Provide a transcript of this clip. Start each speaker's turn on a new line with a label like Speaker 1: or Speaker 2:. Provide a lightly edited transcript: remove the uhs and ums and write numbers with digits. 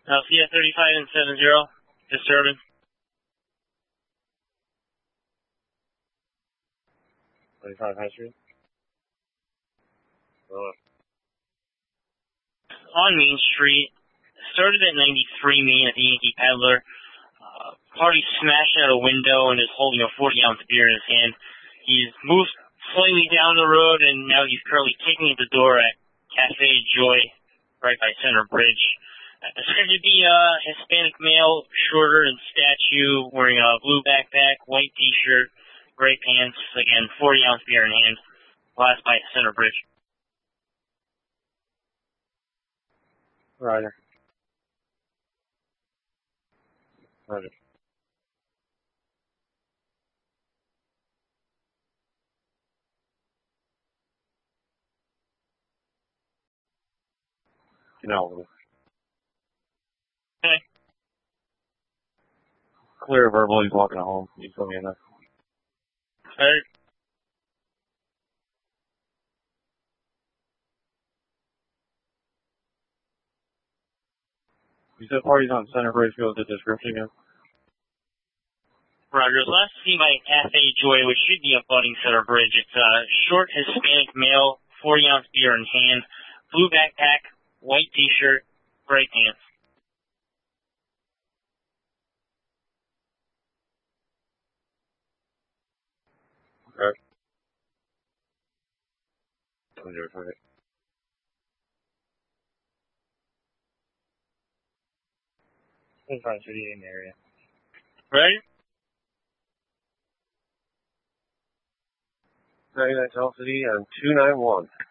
Speaker 1: Althea 35 and 70, disturbance.
Speaker 2: 25 High Street.
Speaker 1: On Main Street, started at 93 Main at the Yankee Peddler. Party smashed out a window and is holding a 40-ounce beer in his hand. He's moved slightly down the road, and now he's currently kicking at the door at Cafe Joy, right by Center Bridge. Described to be a Hispanic male, shorter in stature, wearing a blue backpack, white t-shirt, gray pants, again, 40-ounce beer in hand. Last by Center Bridge.
Speaker 2: Roger. Roger. No.
Speaker 1: Okay.
Speaker 2: Clear verbal, he's walking home. You told me enough.
Speaker 1: Third.
Speaker 2: You said parties on Center Bridge. Go with the description again.
Speaker 1: Roger. Last seen by Cafe Joy, which should be abutting Center Bridge. It's a short Hispanic male, 40-ounce beer in hand, blue backpack, white t-shirt, gray pants.
Speaker 2: Okay. Okay. In front city in the area.
Speaker 1: Ready?
Speaker 2: 99 South City and 291.